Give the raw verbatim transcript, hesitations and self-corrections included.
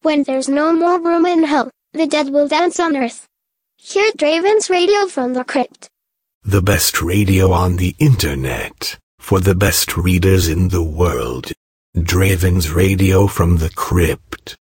When there's no more room in hell, the dead will dance on earth. Hear Draven's Radio from the Crypt. The best radio on the internet, for the best readers in the world. Draven's Radio from the Crypt.